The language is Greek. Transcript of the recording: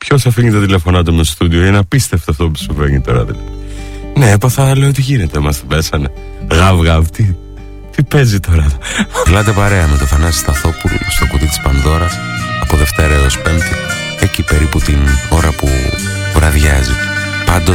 Ποιος αφήνει τα τηλέφωνά του με στο στούντιο? Είναι απίστευτο αυτό που συμβαίνει τώρα δηλαδή. Ναι, έπαθα, λέω τι γίνεται, μας την πέσανε. Γαβ, τι παίζει τώρα? Μιλάτε παρέα με το Θανάση Σταθόπουλο στο κουτί της Πανδώρας από Δευτέρα έως Πέμπτη, εκεί περίπου την ώρα που βραδιάζει. Πάντοτε